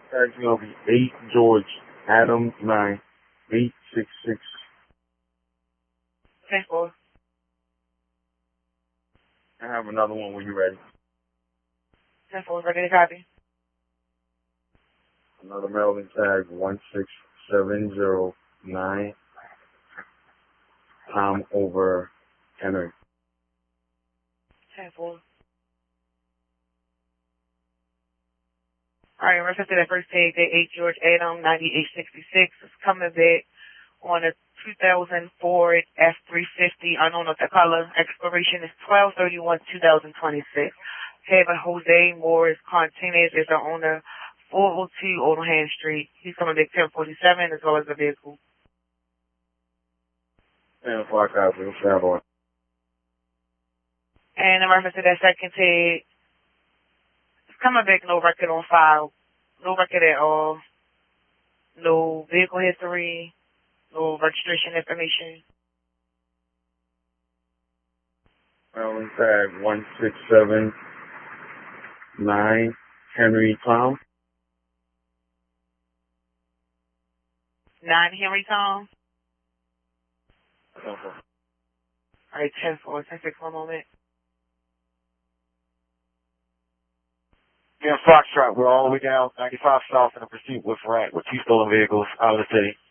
Tag's gonna be 8 George Adam 9 866. Thanks, boy. I have another one when you're ready. 10-4, ready to copy. Another Maryland tag 16709. Tom over Henry. 10-4. Alright, reference to that first page, the 8 George Adam 9866 is coming back on a 2004 F350, unknown of the color. Expiration is 12/31/2026. Having Jose Morris Martinez is the owner, 402 Oldham Street. He's coming back 1047 as well as the vehicle. 10-4 copy. What's that on? And in reference to that second tag, it's coming back no record on file. No record at all. No vehicle history. No registration information. Maryland tag 1679 Henry Tom. 9 Henry Tom. 10-4. Alright, 10-4. 10-6, one moment. Yeah, Foxtrot, we're all the way down 95 South in a pursuit with Rat with 2 stolen vehicles out of the city.